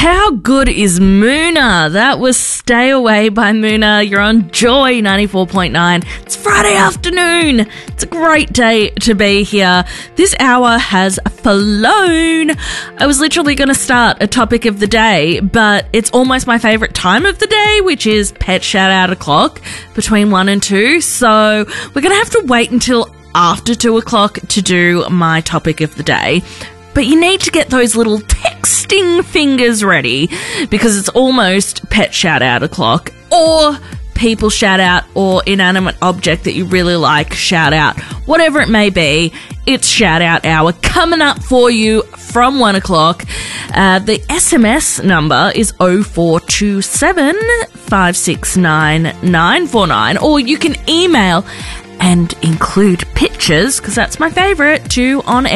How good is Moona? That was Stay Away by Moona. You're on Joy 94.9. It's Friday afternoon. It's a great day to be here. This hour has flown. I was literally going to start a topic of the day, but it's almost my favourite time of the day, which is pet shout-out o'clock between 1 and 2. So we're going to have to wait until after 2 o'clock to do my topic of the day. But you need to get those little texting fingers ready because it's almost pet shout-out o'clock or people shout-out or inanimate object that you really like shout-out. Whatever it may be, it's shout-out hour coming up for you from 1 o'clock. The SMS number is 0427 569 949, or you can email and include pictures, because that's my favourite, to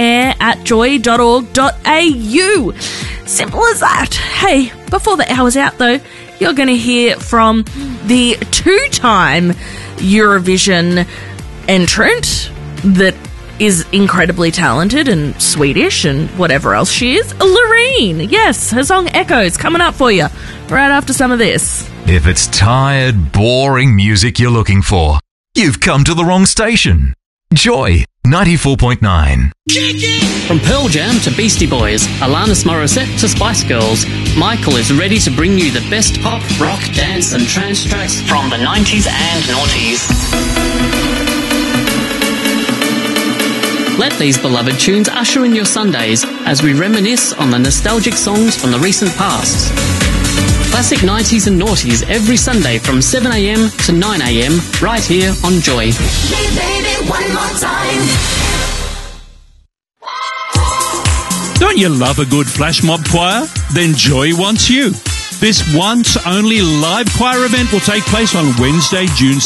onair@joy.org.au. Simple as that. Hey, before the hour's out though, you're going to hear from the two-time Eurovision entrant that is incredibly talented and Swedish and whatever else she is, Loreen. Yes, her song Echoes coming up for you right after some of this. If it's tired, boring music you're looking for, you've come to the wrong station. Joy 94.9. From Pearl Jam to Beastie Boys, Alanis Morissette to Spice Girls, Michael is ready to bring you the best pop, rock, dance and trance tracks from the 90s and noughties. Let these beloved tunes usher in your Sundays as we reminisce on the nostalgic songs from the recent past. Classic 90s and noughties every Sunday from 7am to 9am right here on Joy. Hey baby, one more time. Don't you love a good flash mob choir? Then Joy wants you. This once only live choir event will take place on Wednesday, June